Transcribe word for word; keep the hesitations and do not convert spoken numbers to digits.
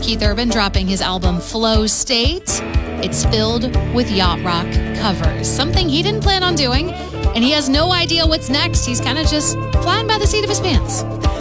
Keith Urban dropping his album Flow State. It's filled with yacht rock covers, something he didn't plan on doing, and he has no idea what's next. He's kind of just flying by the seat of his pants.